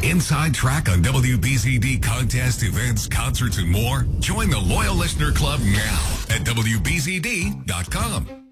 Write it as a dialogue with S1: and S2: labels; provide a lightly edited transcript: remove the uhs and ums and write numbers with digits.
S1: inside track on WBZD contests, events, concerts, and more? Join the Loyal Listener Club now at WBZD.com.